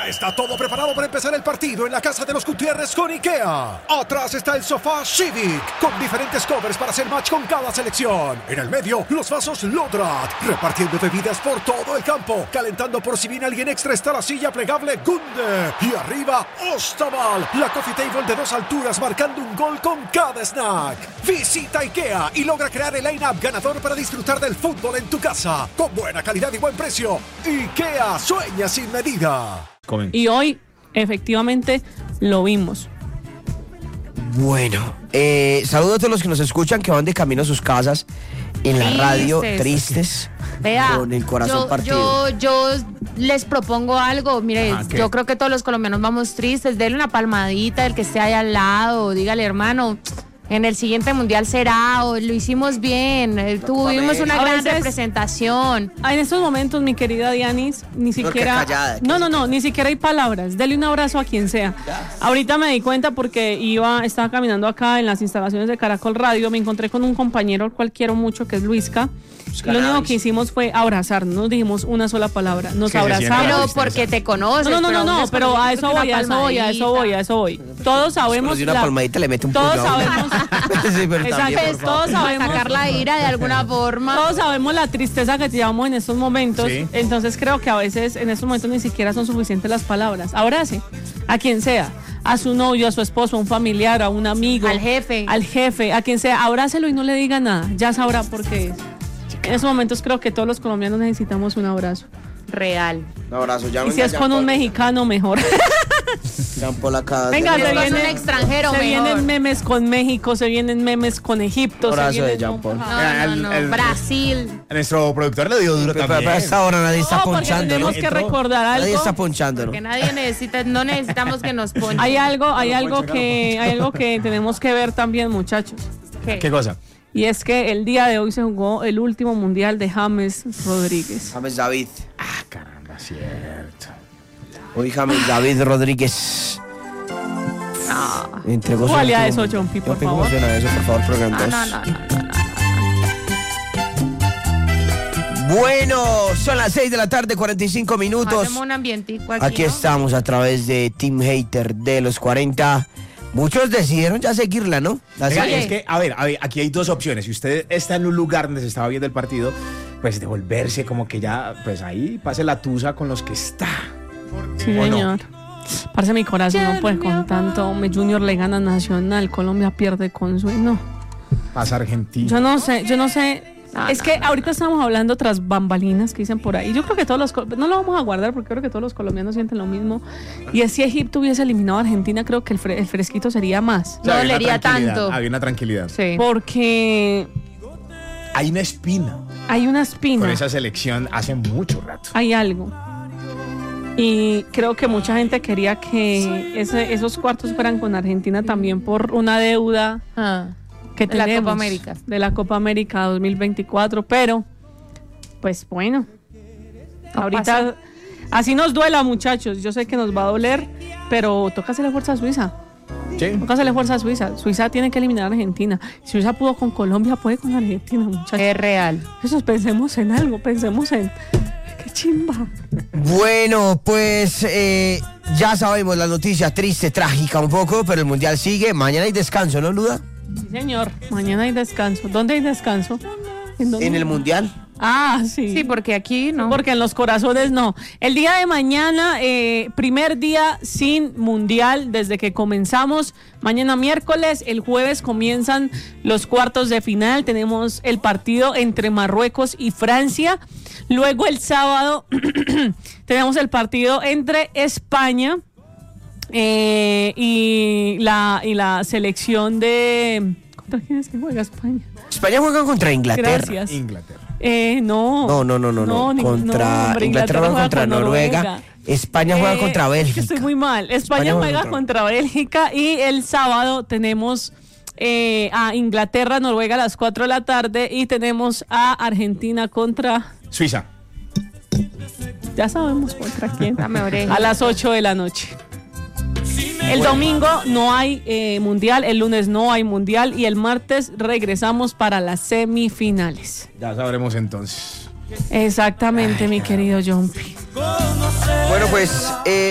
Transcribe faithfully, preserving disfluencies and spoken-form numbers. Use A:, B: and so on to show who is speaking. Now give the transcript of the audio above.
A: Ya está todo preparado para empezar el partido en la casa de los Gutiérrez con IKEA. Atrás está el sofá Civic, con diferentes covers para hacer match con cada selección. En el medio, los vasos Lodrat, repartiendo bebidas por todo el campo. Calentando por si viene alguien extra está la silla plegable Gunde. Y arriba, Ostaval, la coffee table de dos alturas marcando un gol con cada snack. Visita IKEA y logra crear el line-up ganador para disfrutar del fútbol en tu casa. Con buena calidad y buen precio. IKEA, sueña sin medida.
B: Comen. Y hoy, efectivamente, lo vimos.
C: Bueno, eh, saludos a todos los que nos escuchan, que van de camino a sus casas, en la
D: Tristes.
C: radio, tristes,
D: Vea,
C: con el corazón
D: yo,
C: partido.
D: Yo, yo les propongo algo. Mire,
B: Ah, ¿qué?
D: yo creo que todos los colombianos vamos tristes. Denle una palmadita al que esté ahí al lado. Dígale, hermano, en el siguiente mundial será, o lo hicimos bien. eh, Tuvimos una
B: A
D: gran
B: veces-
D: representación.
B: Ah, en estos momentos, mi querida Dianis, ni siquiera...
C: callada, que
B: no,
C: sí.
B: no, no, ni siquiera hay palabras. Dele un abrazo a quien sea. Ahorita me di cuenta porque iba, estaba caminando acá en las instalaciones de Caracol Radio, me encontré con un compañero al cual quiero mucho, que es Luisca. Y lo único que hicimos fue abrazarnos, no dijimos una sola palabra, nos
E: Que se sienta
B: abrazamos.
D: Pero
E: tristeza.
D: porque te conoces.
B: No, no, no, no,
D: aún
B: no,
D: es
B: pero
D: conocido
B: a
D: que
B: eso
D: una
B: voy, a eso voy, a eso voy, a eso voy. Todos sabemos.
C: Si una
B: la-
C: palmadita le mete un
B: Todos
C: puño a uno.
B: sabemos.
C: Sí, pero
B: Exacto,
C: también, por
B: pues,
C: favor.
B: todos sabemos.
D: sacar la ira de alguna forma.
B: Todos sabemos la tristeza que llevamos en estos momentos,
E: Sí.
B: entonces creo que a veces en estos momentos ni siquiera son suficientes las palabras. Abrace a quien sea, a su novio, a su esposo, a un familiar, a un amigo,
D: Al jefe.
B: al jefe, a quien sea, abrácelo y no le diga nada, ya sabrá por qué es. En estos momentos creo que todos los colombianos necesitamos un abrazo.
D: Real.
C: Un abrazo, ya
B: Y si es con un mexicano, mejor.
C: Jean Paul acá.
B: Venga,
D: Si
B: se
D: es con un
B: vienen,
D: extranjero,
B: se
D: mejor.
B: vienen memes con México, se vienen memes con Egipto.
C: Un abrazo
B: se
C: de
B: vienen,
C: Jean Paul.
D: No, no,
E: El-
D: no.
E: el-
D: Brasil.
E: Nuestro productor le dio duro
C: Pero, pero,
E: también.
C: pero a esta hora nadie está
B: No, porque
C: ponchando, ¿no?
B: tenemos que recordar algo.
C: Nadie está ponchando, ¿no?
D: Que nadie necesita, no necesitamos que nos ponchen.
B: Hay algo, hay algo que, hay algo que tenemos que ver también, muchachos.
D: ¿Qué?
E: ¿Qué cosa?
B: Y es que el día de hoy se jugó el último mundial de James Rodríguez.
C: James David.
E: Ah, caramba, cierto.
C: Hoy James David Rodríguez. Entregó su
B: ¿Cuál a
C: último-
B: eso, Chompi, por
C: Chompi, ¿cómo
B: favor?
C: suena eso, por favor, programa
D: No,
C: dos?
D: no, no, no, no.
C: Bueno, son las seis de la tarde, cuarenta y cinco minutos.
D: Hacemos un ambientico aquí,
C: Aquí
D: ¿no?
C: estamos a través de Team Hater de los cuarenta. Muchos decidieron ya seguirla, ¿no? La
E: Venga,
C: serie.
E: es que, a ver, a ver, aquí hay dos opciones. Si usted está en un lugar donde se estaba viendo el partido, pues devolverse como que ya, pues ahí pase la tusa con los que está.
B: Sí,
E: ¿O no?
B: señor. Parce mi corazón, no puede con tanto. Me Junior le gana a Nacional, Colombia pierde con su. No.
E: Pasa Argentina.
B: Yo no sé, yo no sé.
D: No,
B: es
D: no,
B: que
D: no,
B: ahorita estamos hablando tras bambalinas que dicen por ahí. Yo creo que todos los col- no lo vamos a guardar porque creo que todos los colombianos sienten lo mismo. Y es si Egipto hubiese eliminado a Argentina, creo que el, fre- el fresquito sería más.
E: O sea,
D: no
E: había una
D: dolería
E: tranquilidad,
D: tanto.
E: Había una tranquilidad.
D: Sí.
B: Porque
E: Hay una espina
B: hay una espina.
E: con esa selección hace mucho rato.
B: Hay algo. Y creo que mucha gente quería que ese- esos cuartos fueran con Argentina también por una deuda
D: Ah.
B: que
D: De la
B: tenemos
D: Copa América.
B: de la Copa América dos mil veinticuatro, pero pues bueno,
D: No
B: ahorita
D: pasa.
B: así nos duela, muchachos. Yo sé que nos va a doler, pero toca hacerle fuerza a Suiza.
E: Sí.
B: Toca hacerle fuerza a Suiza. Suiza tiene que eliminar a Argentina. Si Suiza pudo con Colombia, puede con Argentina, muchachos.
D: Es real.
B: Eso, pensemos en algo, pensemos en qué chimba.
C: Bueno, pues eh, ya sabemos la noticia triste, trágica un poco, pero el mundial sigue. Mañana hay descanso, ¿no, Luda?
B: Sí, señor. Mañana hay descanso. ¿Dónde hay descanso? ¿En dónde?
C: En el mundial.
B: Ah, sí.
D: Sí, porque aquí no.
B: Porque en los corazones no. El día de mañana, eh, primer día sin mundial desde que comenzamos. Mañana miércoles, el jueves comienzan los cuartos de final. Tenemos el partido entre Marruecos y Francia. Luego el sábado tenemos el partido entre España eh, y, la, y la selección de... ¿Contra quién es que juega España?
C: España juega contra Inglaterra.
B: Gracias.
E: Inglaterra.
B: Eh, no.
C: No, no, no, no, no.
B: ni-
C: Contra
B: no, hombre,
C: Inglaterra juega contra
B: con
C: Noruega. España juega
B: Eh,
C: contra Bélgica.
B: Estoy muy mal. España,
C: España
B: juega
C: juega
B: contra Bélgica y el sábado tenemos eh, a Inglaterra, Noruega a las cuatro de la tarde y tenemos a Argentina contra,
E: Suiza.
B: ya sabemos contra quién,
D: Dame oreja.
B: a las ocho de la noche. El domingo no hay eh, mundial, el lunes no hay mundial y el martes regresamos para las semifinales.
E: Ya sabremos entonces.
B: Exactamente, mi querido Jumpy.
C: Bueno, pues eh,